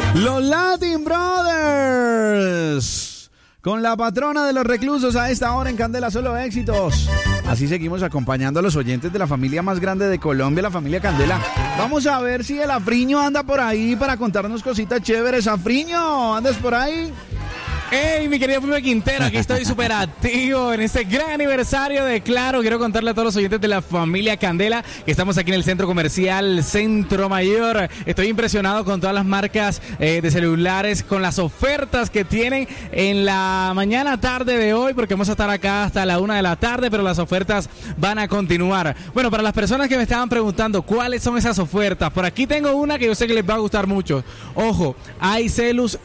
Los Latin Brothers, con la patrona de los reclusos a esta hora en Candela, solo éxitos. Así seguimos acompañando a los oyentes de la familia más grande de Colombia, la familia Candela. Vamos a ver si el Afriño anda por ahí para contarnos cositas chéveres. Afriño, ¿andas por ahí? Hey, mi querido Pipe Quintero, aquí estoy súper activo en este gran aniversario de Claro. Quiero contarle a todos los oyentes de la familia Candela que estamos aquí en el centro comercial Centro Mayor. Estoy impresionado con todas las marcas de celulares, con las ofertas que tienen en la mañana tarde de hoy, porque vamos a estar acá hasta la 1 de la tarde, pero las ofertas van a continuar. Bueno, para las personas que me estaban preguntando cuáles son esas ofertas, por aquí tengo una que yo sé que les va a gustar mucho. Ojo, hay celus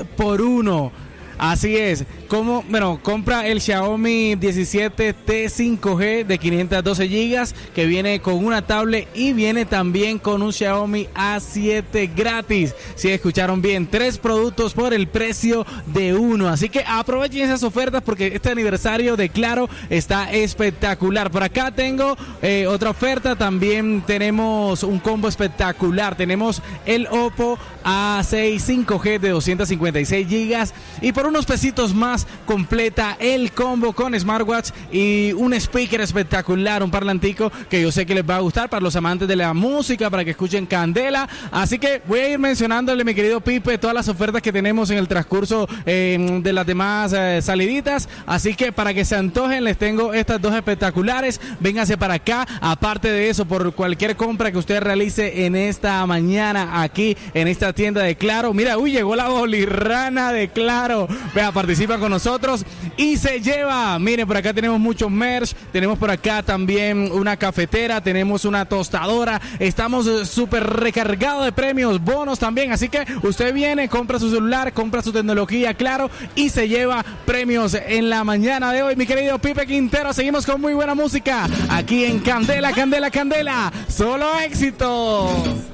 3x1. Así es, compra el Xiaomi 17T 5G de 512 GB que viene con una tablet y viene también con un Xiaomi A7 gratis. Si escucharon bien, 3 productos por el precio de uno. Así que aprovechen esas ofertas porque este aniversario de Claro está espectacular. Por acá tengo otra oferta, también tenemos un combo espectacular. Tenemos el Oppo A6 5G de 256 GB y por unos pesitos más completa el combo con smartwatch y un speaker espectacular, un parlantico que yo sé que les va a gustar para los amantes de la música, para que escuchen Candela. Así que voy a ir mencionándole, mi querido Pipe, todas las ofertas que tenemos en el transcurso de las demás saliditas. Así que para que se antojen les tengo estas dos espectaculares. Vénganse para acá. Aparte de eso, por cualquier compra que usted realice en esta mañana aquí en esta tienda de Claro, mira, llegó la bolirrana de Claro. Vea, participa con nosotros y se lleva. Miren, por acá tenemos muchos merch. Tenemos por acá también una cafetera. Tenemos una tostadora. Estamos súper recargados de premios, bonos también. Así que usted viene, compra su celular, compra su tecnología, Claro, y se lleva premios en la mañana de hoy. Mi querido Pipe Quintero, seguimos con muy buena música aquí en Candela, Candela, Candela. Solo éxito.